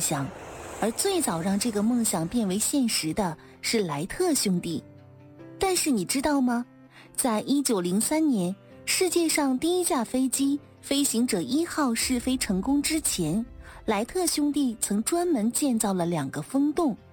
想，而最早让这个梦想变为现实的是莱特兄弟。但是你知道吗？在1903年，世界上第一架飞机飞行者1号试飞成功之前，莱特兄弟曾专门建造了2个风洞，